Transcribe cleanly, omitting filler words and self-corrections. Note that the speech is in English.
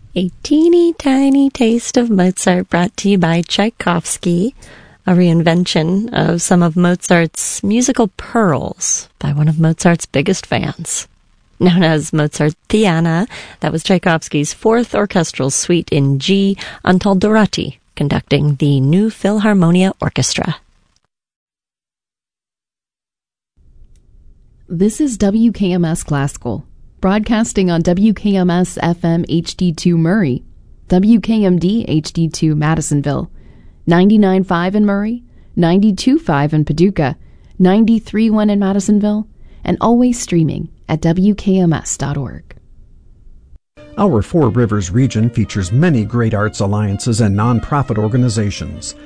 A teeny tiny taste of Mozart brought to you by Tchaikovsky, a reinvention of some of Mozart's musical pearls by one of Mozart's biggest fans. Known as Mozartiana, that was Tchaikovsky's fourth orchestral suite in G, Antal Dorati conducting the New Philharmonia Orchestra. This is WKMS Classical, broadcasting on WKMS FM HD2 Murray, WKMD HD2 Madisonville, 99.5 in Murray, 92.5 in Paducah, 93.1 in Madisonville, and always streaming at WKMS.org. Our Four Rivers region features many great arts alliances and nonprofit organizations.